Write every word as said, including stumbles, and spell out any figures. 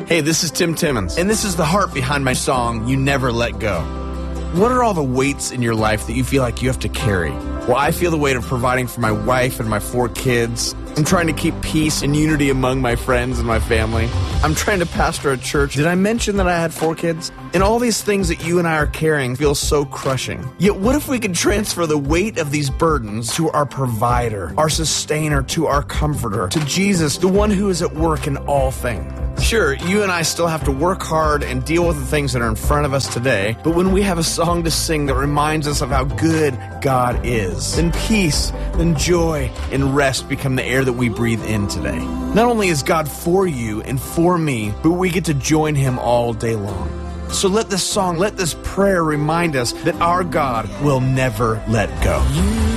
Hey, this is Tim Timmons, and this is the heart behind my song, You Never Let Go. What are all the weights in your life that you feel like you have to carry? Well, I feel the weight of providing for my wife and my four kids. I'm trying to keep peace and unity among my friends and my family. I'm trying to pastor a church. Did I mention that I had four kids? And all these things that you and I are carrying feel so crushing. Yet what if we could transfer the weight of these burdens to our provider, our sustainer, to our comforter, to Jesus, the one who is at work in all things? Sure, you and I still have to work hard and deal with the things that are in front of us today, but when we have a song to sing that reminds us of how good God is, then peace, then joy, and rest become the air that we breathe in today. Not only is God for you and for me, but we get to join Him all day long. So let this song, let this prayer remind us that our God will never let go.